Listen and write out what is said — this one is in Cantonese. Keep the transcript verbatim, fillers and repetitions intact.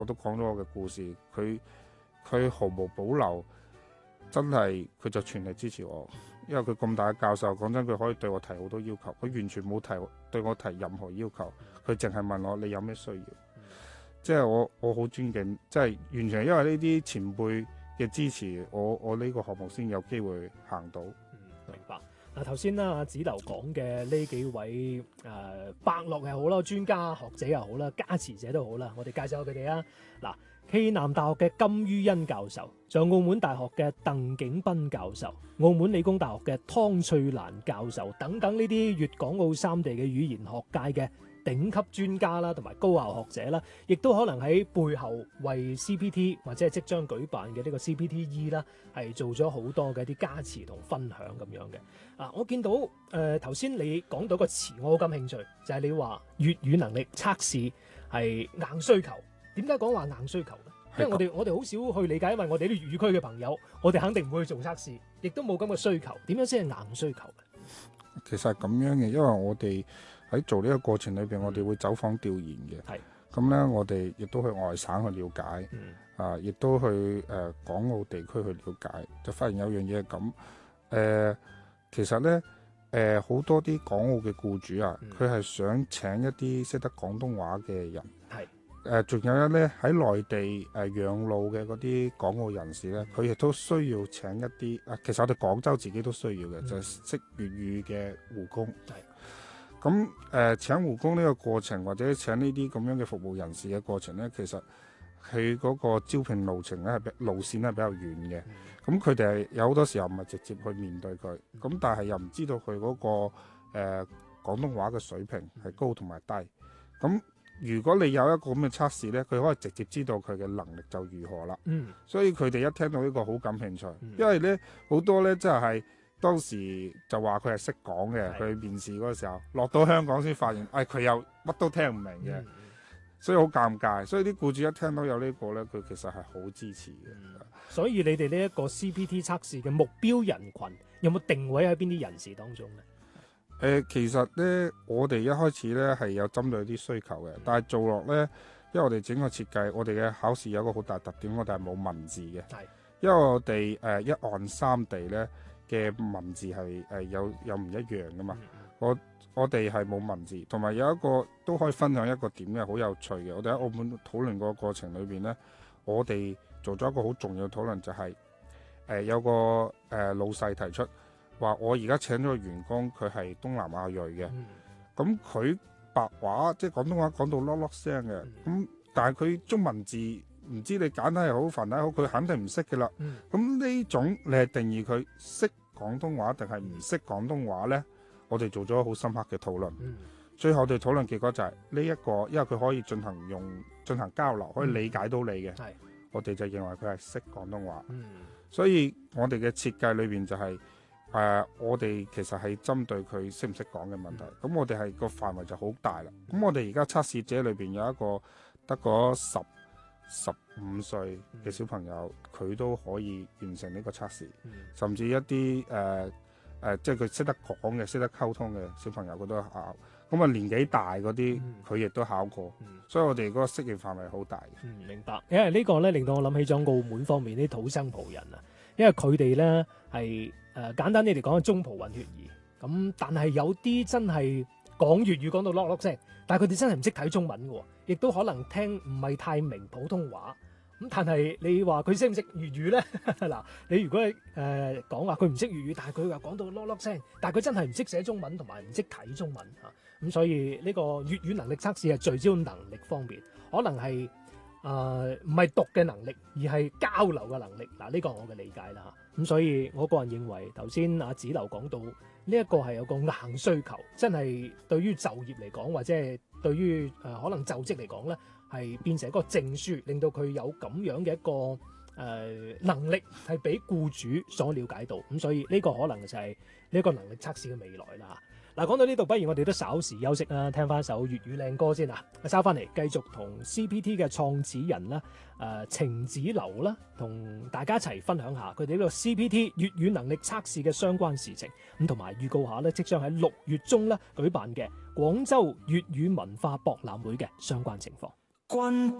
我都講咗我嘅故事，佢佢毫無保留，真係佢就全力支持我。因為佢咁大嘅教授，講真，佢可以對我提好多要求，佢完全冇提對我提任何要求，佢淨係問我你有咩需要。嗯、即係我我好尊敬，即係完全係因為呢啲前輩嘅支持，我我呢個項目先有機會行到。 嗯，明白。嗱，頭先啦，阿子流講嘅呢幾位誒、呃、伯樂又好啦，專家學者又好啦，加持者都好啦，我哋介紹下佢哋啊。嗱，暨南大學嘅金于欣教授，仲有澳門大學嘅鄧景斌教授，澳門理工大學嘅湯翠蘭教授等等呢啲粵港澳三地嘅語言學界嘅頂級專家啦，同埋高校學者啦，亦都可能喺背後為 C P T 或者係即將舉辦嘅呢個 C P T E 啦，係做咗好多嘅一啲加持同分享咁樣嘅。啊，我見到誒頭先你講到個詞，我好感興趣，就係、是、你話粵語能力測試係硬需求。點解講話硬需求咧？因為我哋我哋好少去理解，因為我哋啲粵語區嘅朋友，我哋肯定唔會去做測試，亦都冇咁嘅需求。點樣先係硬需求咧？ 其實係咁樣嘅，因為我哋喺做呢個過程裏邊，我哋會走訪調研嘅。係咁咧，我哋亦都去外省去了解，嗯、啊，亦都去誒、呃、港澳地區去了解，就發現有樣嘢係咁誒。其實咧誒好多啲港澳嘅僱主啊，佢係、嗯、想請一啲識得廣東話嘅人。係誒，仲、呃、有一咧喺內地誒、呃、養老嘅嗰啲港澳人士咧，佢亦都需要請一啲啊。其實我哋廣州自己都需要嘅，嗯、就係識粵語嘅護工。係咁誒，呃、請護工呢個過程，或者請呢啲咁樣嘅服務人士嘅過程咧，其實佢嗰個招聘路程咧係路線咧係比較遠嘅。咁佢哋係有好多時候唔係直接去面對佢，咁、嗯、但係又唔知道佢嗰、那個誒、呃、廣東話嘅水平係高同埋低。咁如果你有一個咁嘅測試咧，佢可以直接知道佢嘅能力就如何啦。嗯，所以佢哋一聽到呢個好感興趣，嗯、因為咧好多咧即係當時就話佢係識講嘅，佢面試嗰個時候落到香港先發現，誒佢又乜都聽唔明嘅。嗯所以好尷尬，所以啲僱主一聽到有呢個咧，佢其實係好支持嘅、嗯。 所以你哋呢一個 C P T 測試嘅目標人群有冇定位喺邊啲人士當中咧？誒、 呃，其實咧，我哋一開始咧係有針對啲需求嘅，嗯、但係做落咧，因為我哋整個設計，我哋嘅考試有一個好大特點，我哋係冇文字嘅。係是，因為我哋誒、呃、一岸三地咧嘅文字係誒、呃、有有唔一樣噶嘛。嗯、我我哋係冇文字，同埋有一個都可以分享一個點嘅，好有趣嘅。我哋喺澳門討論個過程裏邊咧，我哋做咗一個好重要嘅討論，就係、是、誒、呃、有個誒、呃、老細提出話，我而家請咗個員工，佢係東南亞裔嘅，咁佢、嗯、白話即係廣東話講到囉囉聲嘅，咁、嗯、但係佢中文字唔知你簡體又好繁體好，佢肯定唔識嘅啦。咁呢、嗯、種你係定義佢識廣東話定係唔識廣東話咧？我哋做咗好深刻嘅討論，嗯、最後我哋討論結果就係呢一個，因為佢可以進行用進行交流，可以理解到你嘅，嗯、我哋就認為佢係識廣東話。嗯、所以我哋嘅設計裏邊就係、是、誒、呃，我哋其實係針對佢識唔識講嘅問題。咁、嗯、我哋係個範圍就好大啦。咁、嗯、我哋而家測試者裏邊有一個得嗰十十五歲嘅小朋友，佢、嗯、都可以完成呢個測試，嗯、甚至一啲誒。呃誒、呃，即係佢識得講嘅、識得溝通嘅小朋友，佢都考。咁啊，年紀大嗰啲，佢亦、嗯、都考過。嗯、所以我哋嗰個適應範圍好大。 嗯，明白。因為呢個咧令到我諗起咗澳門方面啲土生葡人啊，因為佢哋咧係誒簡單啲嚟講係中葡混血兒。咁但係有啲真係講粵語講到囉囉聲，但係佢哋真係唔識睇中文嘅，亦都可能聽唔係太明普通話。咁但係你話佢識唔識粵語咧？嗱，你如果係誒講話佢唔識粵語，但係佢話講到囉囉聲，但係佢真係唔識寫中文同埋唔識睇中文嚇。咁、啊、所以呢個粵語能力測試係聚焦能力方面，可能係誒唔係讀嘅能力，而係交流嘅能力。嗱、啊，呢、這個我嘅理解啦嚇。咁、啊、所以我個人認為，頭先阿子流講到呢一、這個係有個硬需求，真係對於就業嚟講，或者係對於誒、呃、可能就職嚟講咧。係變成一個證書，令到佢有咁樣嘅一個誒、呃、能力，係俾僱主所了解到。咁所以呢個可能就係呢一個能力測試嘅未來啦。嗱，講到呢度，不如我哋都稍時休息啦，聽翻首粵語靚歌先啦。收翻嚟繼續同 C P T 嘅創始人啦，誒、呃、程子流啦，同大家一齊分享下佢哋呢個 C P T 粵語能力測試嘅相關事情。咁同埋預告下咧，即將喺六月中咧舉辦嘅廣州粵語文化博覽會嘅相關情況。 君